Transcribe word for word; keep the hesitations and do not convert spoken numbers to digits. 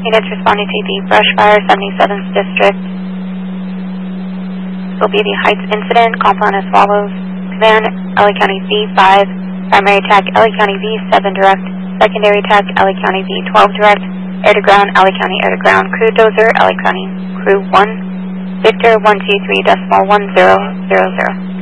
Units responding to the brush fire, seventy-seventh District. This will be the Heights incident. Call plan as follows. Command, L A County V five. Primary attack, L A County V seven direct. Secondary attack, L A County V twelve direct. Air to ground, L A County air to ground. Crew dozer, L A County crew one. Victor one two three decimal one zero zero zero.